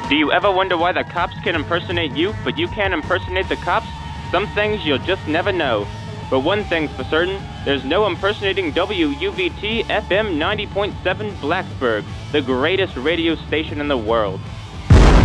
Do you ever wonder why the cops can impersonate you, but you can't impersonate the cops? Some things you'll just never know. But one thing's for certain, there's no impersonating WUVT FM 90.7 Blacksburg, the greatest radio station in the world.